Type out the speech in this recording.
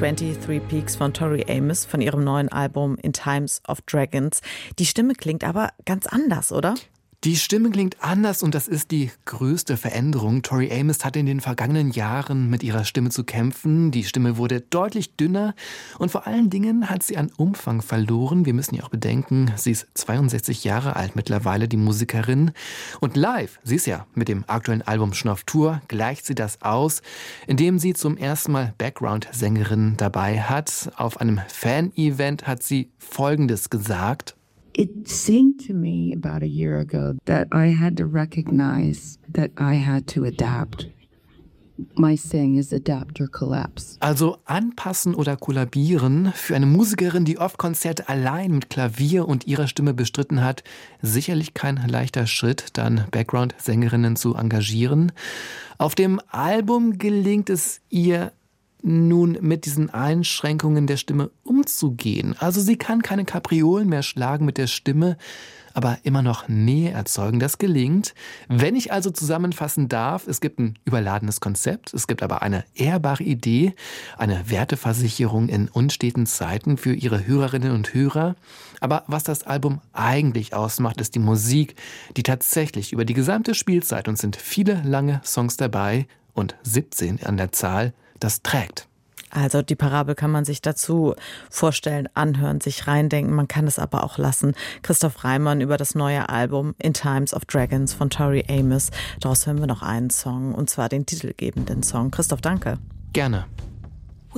23 Peaks von Tori Amos von ihrem neuen Album In Times of Dragons. Die Stimme klingt aber ganz anders, oder? Die Stimme klingt anders und das ist die größte Veränderung. Tori Amos hatte in den vergangenen Jahren mit ihrer Stimme zu kämpfen. Die Stimme wurde deutlich dünner und vor allen Dingen hat sie an Umfang verloren. Wir müssen ja auch bedenken, sie ist 62 Jahre alt mittlerweile, die Musikerin. Und live, sie ist ja mit dem aktuellen Album schon auf Tour, gleicht sie das aus, indem sie zum ersten Mal Background-Sängerin dabei hat. Auf einem Fan-Event hat sie Folgendes gesagt: It seemed to me about a year ago that I had to recognize that I had to adapt. My saying is adapt or collapse. Also anpassen oder kollabieren. Für eine Musikerin, die oft Konzerte allein mit Klavier und ihrer Stimme bestritten hat, sicherlich kein leichter Schritt, dann Background-Sängerinnen zu engagieren. Auf dem Album gelingt es ihr nun mit diesen Einschränkungen der Stimme umzugehen. Also sie kann keine Kapriolen mehr schlagen mit der Stimme, aber immer noch Nähe erzeugen. Das gelingt. Wenn ich also zusammenfassen darf, es gibt ein überladenes Konzept, es gibt aber eine ehrbare Idee, eine Werteversicherung in unsteten Zeiten für ihre Hörerinnen und Hörer. Aber was das Album eigentlich ausmacht, ist die Musik, die tatsächlich über die gesamte Spielzeit, und sind viele lange Songs dabei und 17 an der Zahl, das trägt. Also die Parabel kann man sich dazu vorstellen, anhören, sich reindenken. Man kann es aber auch lassen. Christoph Reimann über das neue Album In Times of Dragons von Tori Amos. Daraus hören wir noch einen Song, und zwar den titelgebenden Song. Christoph, danke. Gerne.